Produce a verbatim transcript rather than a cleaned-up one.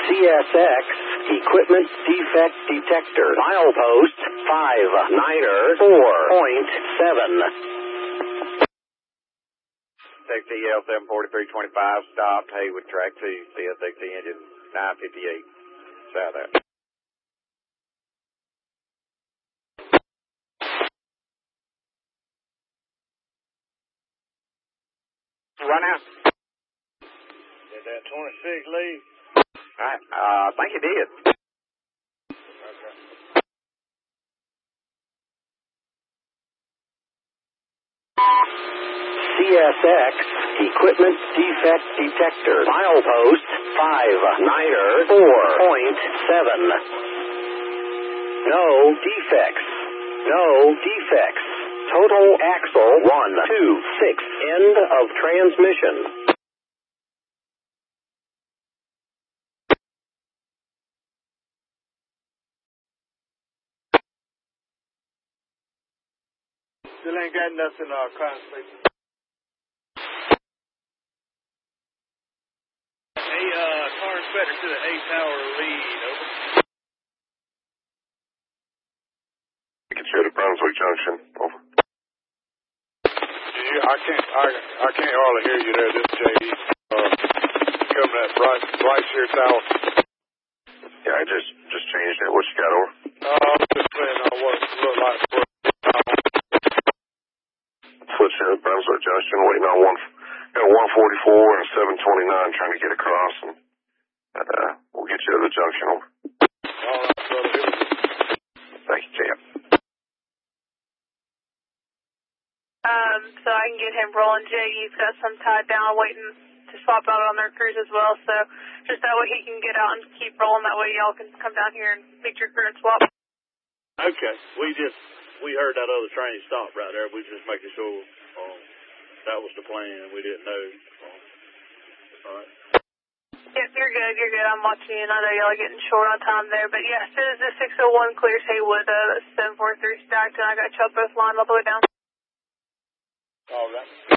C S X Equipment Defect Detector. Milepost five niner four point seven. Take the L seven forty-three twenty-five, stopped, Haywood, track two, C S X engine nine fifty-eight, south out. Run out. Did that twenty-six leave? I, uh, I think it did. Okay. C S X Equipment Defect Detector. Milepost five niner four point seven. No defects. No defects. Total axle one two six. End of transmission. Still ain't got nothing, uh, conversation. Hey, uh, car inspector to the eight tower lead, over. You can share the Brunswick Junction, over. Yeah, I can't, I, I can't hardly hear you there, this is J E. Uh, coming at Bryce, Bryce here tower. Yeah, I just, just changed it. What you got, over? Uh, I'm just saying, uh, what it look like for Switch to the Brunswick Junction, waiting on one, got a one forty-four and a seven twenty-nine trying to get across, and, and uh, we'll get you to the junction, over. all right, brother, here we go. Thank you, champ. Um, so I can get him rolling. J E's got some tied down, waiting to swap out on their crews as well, so just that way he can get out and keep rolling. That way y'all can come down here and meet your crew and swap. Okay, we just, we heard that other train stop right there. We just making sure um, that was the plan. We didn't know. Um, all right. Yep, you're good, you're good. I'm watching you, and I know y'all are getting short on time there. But yeah, as soon as the six oh one clears Haywood, uh, that's seven four three stacked, and I got y'all both lined all the way down. All right.